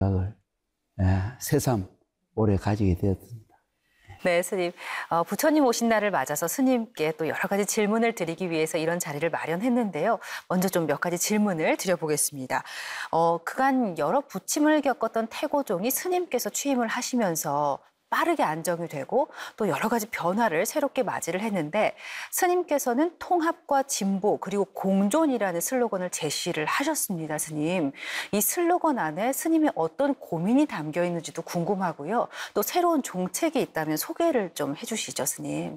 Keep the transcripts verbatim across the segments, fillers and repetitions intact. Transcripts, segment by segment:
생각을 새삼 올해 가지게 되었습니다. 네, 스님. 어, 부처님 오신 날을 맞아서 스님께 또 여러 가지 질문을 드리기 위해서 이런 자리를 마련했는데요. 먼저 좀 몇 가지 질문을 드려보겠습니다. 어, 그간 여러 부침을 겪었던 태고종이 스님께서 취임을 하시면서 빠르게 안정이 되고 또 여러 가지 변화를 새롭게 맞이를 했는데 스님께서는 통합과 진보 그리고 공존이라는 슬로건을 제시를 하셨습니다, 스님. 이 슬로건 안에 스님의 어떤 고민이 담겨 있는지도 궁금하고요. 또 새로운 종책이 있다면 소개를 좀 해주시죠, 스님.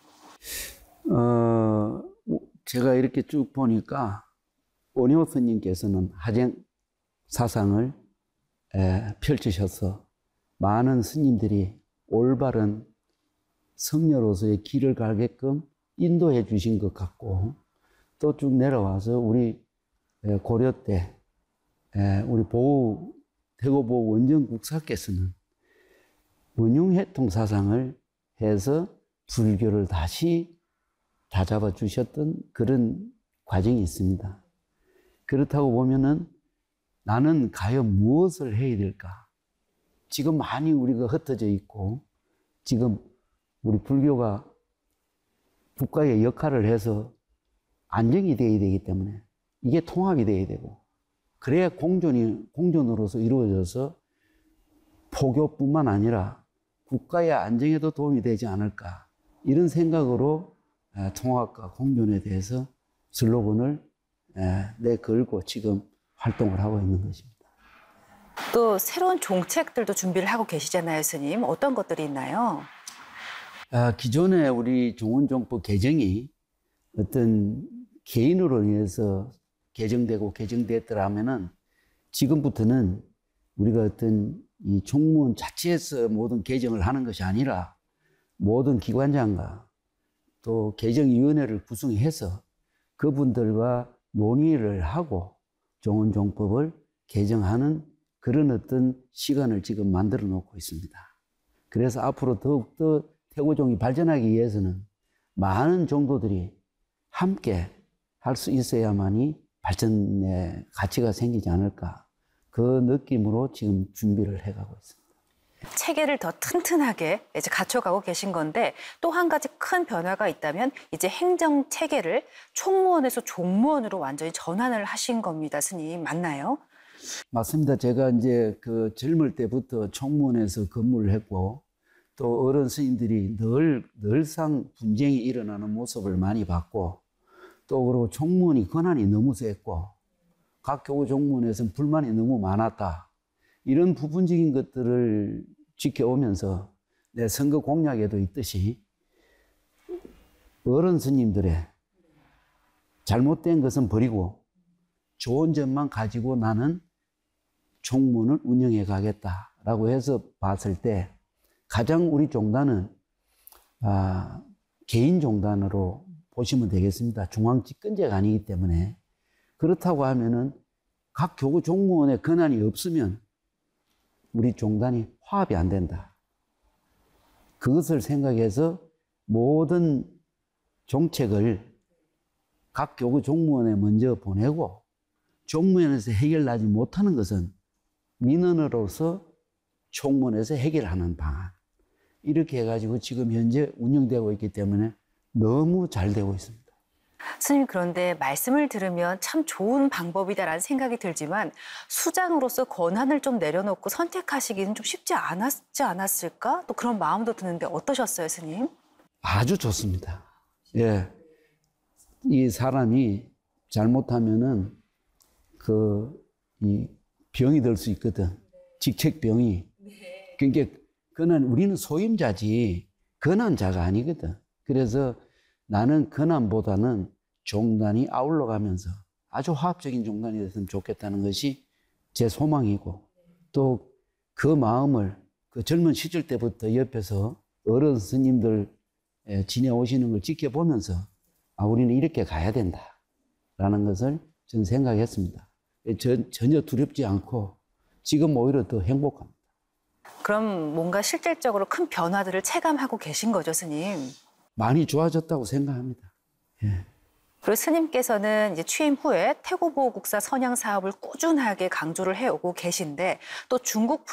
어, 제가 이렇게 쭉 보니까 원효 스님께서는 하쟁 사상을 에, 펼치셔서 많은 스님들이 올바른 성녀로서의 길을 가게끔 인도해 주신 것 같고 또 쭉 내려와서 우리 고려 때 우리 보우 태고보우 원정국사께서는 원흉회통 사상을 해서 불교를 다시 다잡아 주셨던 그런 과정이 있습니다. 그렇다고 보면은 나는 과연 무엇을 해야 될까? 지금 많이 우리가 흩어져 있고 지금 우리 불교가 국가의 역할을 해서 안정이 되어야 되기 때문에 이게 통합이 되어야 되고 그래야 공존이, 공존으로서 이루어져서 포교뿐만 아니라 국가의 안정에도 도움이 되지 않을까 이런 생각으로 통합과 공존에 대해서 슬로건을 내걸고 지금 활동을 하고 있는 것입니다. 또 새로운 종책들도 준비를 하고 계시잖아요, 스님. 어떤 것들이 있나요? 아, 기존에 우리 종원종법 개정이 어떤 개인으로 인해서 개정되고 개정됐더라면은 지금부터는 우리가 어떤 이 총무원 자체에서 모든 개정을 하는 것이 아니라 모든 기관장과 또 개정위원회를 구성해서 그분들과 논의를 하고 종원종법을 개정하는 그런 어떤 시간을 지금 만들어 놓고 있습니다. 그래서 앞으로 더욱더 태고종이 발전하기 위해서는 많은 종도들이 함께 할 수 있어야만이 발전의 가치가 생기지 않을까. 그 느낌으로 지금 준비를 해가고 있습니다. 체계를 더 튼튼하게 이제 갖춰가고 계신 건데 또 한 가지 큰 변화가 있다면 이제 행정 체계를 총무원에서 종무원으로 완전히 전환을 하신 겁니다, 스님. 맞나요? 맞습니다. 제가 이제 그 젊을 때부터 총무원에서 근무를 했고 또 어른 스님들이 늘, 늘상 분쟁이 일어나는 모습을 많이 봤고 또 그리고 총무원이 권한이 너무 셌고 각 교구 종무원에서는 불만이 너무 많았다. 이런 부분적인 것들을 지켜오면서 내 선거 공약에도 있듯이 어른 스님들의 잘못된 것은 버리고 좋은 점만 가지고 나는 총무원을 운영해 가겠다라고 해서 봤을 때 가장 우리 종단은 아, 개인 종단으로 보시면 되겠습니다. 중앙 집권제가 아니기 때문에 그렇다고 하면은 각 교구 종무원의 권한이 없으면 우리 종단이 화합이 안 된다. 그것을 생각해서 모든 종책을 각 교구 종무원에 먼저 보내고 종무원에서 해결하지 못하는 것은 민원으로서 총무원에서 해결하는 방안. 이렇게 해가지고 지금 현재 운영되고 있기 때문에 너무 잘 되고 있습니다. 스님, 그런데 말씀을 들으면 참 좋은 방법이다라는 생각이 들지만 수장으로서 권한을 좀 내려놓고 선택하시기는 좀 쉽지 않았지 않았을까? 또 그런 마음도 드는데 어떠셨어요, 스님? 아주 좋습니다. 예. 이 사람이 잘못하면은 그, 이 병이 들 수 있거든. 직책병이. 그러니까 그는 우리는 소임자지 권한자가 아니거든. 그래서 나는 권한보다는 종단이 아울러 가면서 아주 화합적인 종단이 됐으면 좋겠다는 것이 제 소망이고 또 그 마음을 그 젊은 시절 때부터 옆에서 어른 스님들 지내오시는 걸 지켜보면서 아, 우리는 이렇게 가야 된다라는 것을 저는 생각했습니다. 저, 전혀 두렵지 않고 지금 오히려 더 행복합니다. 그럼 뭔가 실질적으로 큰 변화들을 체감하고 계신 거죠, 스님? 많이 좋아졌다고 생각합니다. 예. 그리고 스님께서는 이제 취임 후에 태고보호국사 선양 사업을 꾸준하게 강조를 해오고 계신데 또 중국